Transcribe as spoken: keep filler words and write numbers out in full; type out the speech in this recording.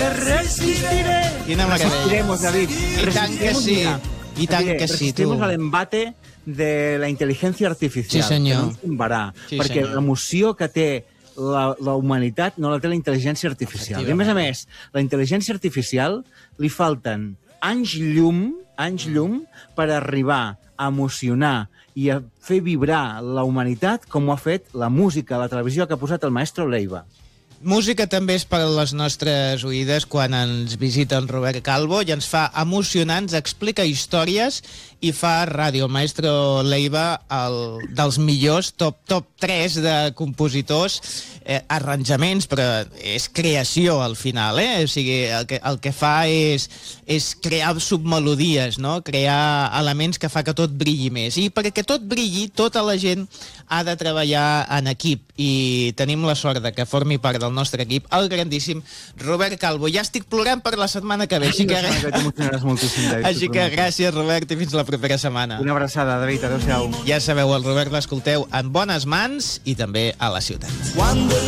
resistiré. Quina meravella. Resistiremos, David. I tant que sí. I tant que sí, tu. Resistiremos al embate de la inteligencia artificial. Sí, senyor. Que no ens tombarà. Sí, perquè senyor. l'emoció que té la, la humanitat no la té la intel·ligència artificial. I a més a més, la intel·ligència artificial li falten anys llum, anys llum per arribar a emocionar i a fer vibrar la humanitat com ho ha fet la música, la televisió que ha posat el maestro Leiva. Música també és per a les nostres oïdes quan ens visita en Robert Calvo i ens fa emocionar, ens explica històries i fa ràdio. El maestro Leiva, el, dels millors, top, top tres de compositors, eh, arranjaments, però és creació al final, eh? O sigui, el que, el que fa és, és crear submelodies, no? Crear elements que fa que tot brilli més. I perquè tot brilli, tota la gent ha de treballar en equip i tenim la sort de que formi part del nostre equip el grandíssim Robert Calvo. Ja estic plorant per la setmana que ve, així que, així que gràcies, Robert, i fins la propera setmana. Una abraçada, David, adéu-siau. Ja sabeu, el Robert l'escolteu en bones mans i també a la ciutat. Cuando